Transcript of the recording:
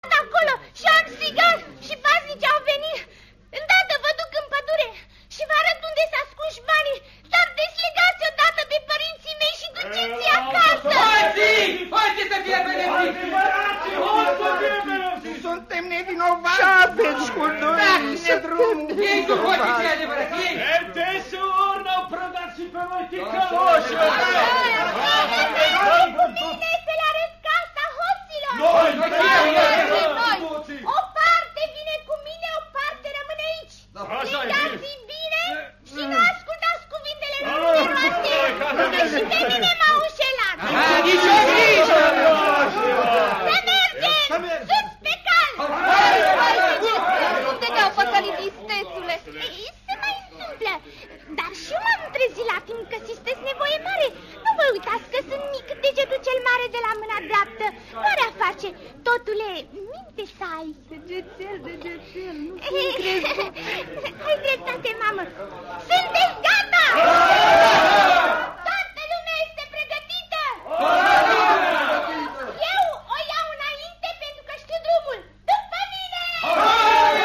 acolo și am strigat și paznici au venit. Îndată vă duc în pădure și vă arăt unde s-a ascuns banii. Dar deslegați odată pe părinții mei și duceți-i acasă. Hoții să fie pedepsiți! Suntem nevinovați! Ce aveți cu noi? Dați-ne drum! Ei cu hoții cei adevărați! Ei! Ertesuri n-au prădat și pe noi ticăloși! Cu mine să le arăt casa hoților! Noi! O parte vine cu mine, o parte rămâne aici. Strigați bine și nu ascultați cuvintele lumii noastre, că și pe mine m-au înșelat. Nici o grijă! Să mergem! Sus pe cal! Nu te dau păcălit, istețule. Se mai întâmplă, dar și eu m-am trezit la timp că sunteți nevoie mare. Nu vă uitați că sunt mic, degetul cel mare de la mâna dreaptă. Care-a face? Totule, minte să ai. Degețel, nu Ai dreptate, mamă.